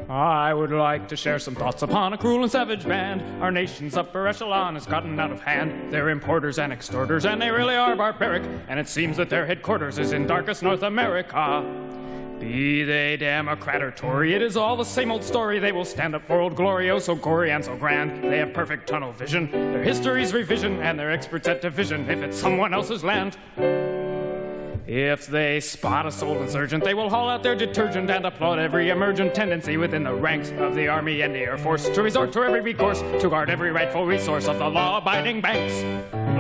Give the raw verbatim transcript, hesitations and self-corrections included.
I would like to share some thoughts upon a cruel and savage band. Our nation's upper echelon has gotten out of hand. They're importers and extorters, and they really are barbaric. And it seems that their headquarters is in darkest North America. Be they Democrat or Tory, it is all the same old story. They will stand up for Old Glory, oh so gory and so grand. They have perfect tunnel vision, their history's revision, and they're experts at division if it's someone else's land. If they spot a soul insurgent, they will haul out their detergent and applaud every emergent tendency within the ranks of the Army and the Air Force to resort to every recourse to guard every rightful resource of the law-abiding banks.